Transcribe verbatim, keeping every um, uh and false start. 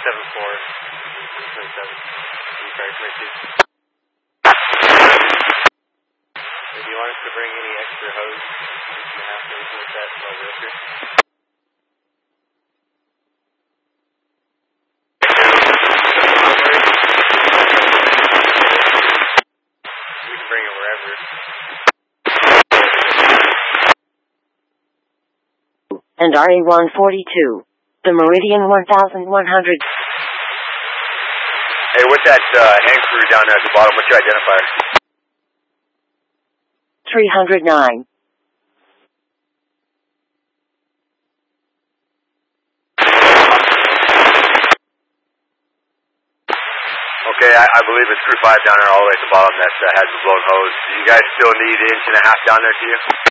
seven four, twenty-seven. Sorry, twenty-two. Do you want us to bring any extra hose, inch and a half, anything like that, while we're up here? We can bring it wherever. And R A one forty-two. The Meridian one thousand one hundred. Hey, what's that uh, hand screw down there at the bottom? What's your identifier? three hundred nine. Okay, I, I believe it's screw five down there all the way at the bottom that uh, has the blown hose. Do you guys still need inch and a half down there to you?